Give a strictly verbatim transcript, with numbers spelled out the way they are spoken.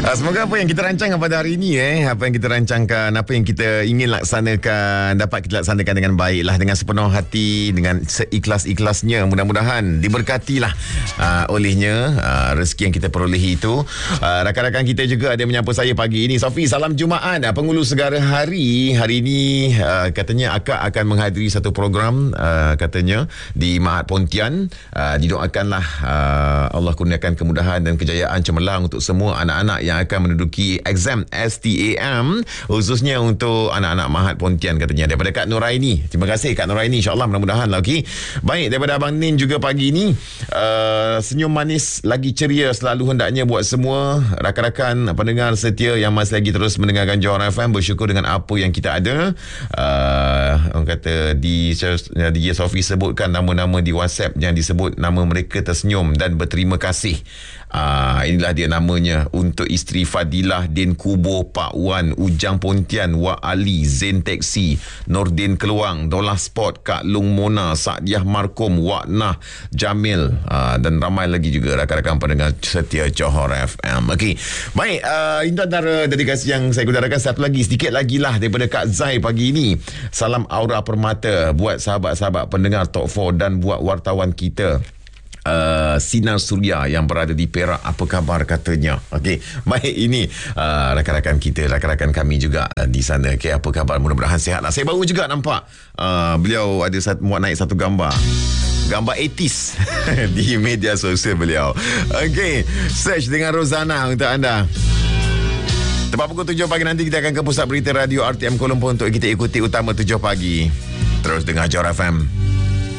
Uh, semoga apa yang kita rancangkan pada hari ini eh, apa yang kita rancangkan, apa yang kita ingin laksanakan dapat kita laksanakan dengan baiklah, dengan sepenuh hati, dengan seikhlas-ikhlasnya. Mudah-mudahan diberkatilah uh, olehnya uh, rezeki yang kita perolehi itu. Uh, rakan-rakan kita juga ada menyapa saya pagi ini. Sofi, salam Jumaat. Uh, Penghulu Segara Hari hari ini uh, katanya akak akan menghadiri satu program uh, katanya di Mahat Pontian. Uh, didoakanlah uh, Allah kurniakan kemudahan dan kejayaan cemerlang untuk semua anak-anak yang akan menduduki exam S T A M, khususnya untuk anak-anak Mahat Pontian katanya, daripada Kak Nuraini. Terima kasih Kak Nuraini, insyaAllah mudah-mudahan lah. Okay. Baik, daripada Abang Nin juga pagi ini, uh, senyum manis lagi ceria selalu hendaknya buat semua rakan-rakan pendengar setia yang masih lagi terus mendengarkan Johor F M. Bersyukur dengan apa yang kita ada. uh, Orang kata di D J Sofi sebutkan nama-nama di WhatsApp yang disebut nama mereka tersenyum dan berterima kasih. Uh, inilah dia namanya untuk isteri Fadilah, Din Kubo, Pak Wan, Ujang Pontian, Wak Ali, Zain Teksi, Nordin Keluang, Dolah Sport, Kak Long Mona, Saadiah Markom, Wak Nah, Jamil, uh, dan ramai lagi juga rakan-rakan pendengar setia Johor F M. Okey, baik, uh, itu antara dedikasi yang saya udarakan. Satu lagi, sedikit lagi lah daripada Kak Zai pagi ini. Salam aura permata buat sahabat-sahabat pendengar Top empat dan buat wartawan kita Uh, Sinar Suria yang berada di Perak. Apa khabar katanya? Okey, baik, ini uh, rakan-rakan kita, rakan-rakan kami juga uh, di sana. Okey, apa khabar? Mudah-mudahan sihat lah. Saya baru juga nampak uh, beliau ada satu, muat naik satu gambar gambar eighties di media sosial beliau. Okey, search dengan Rozana untuk anda. Tepat pukul tujuh pagi nanti kita akan ke pusat berita radio R T M Kuala Lumpur untuk kita ikuti utama tujuh pagi. Terus dengar Johor F M.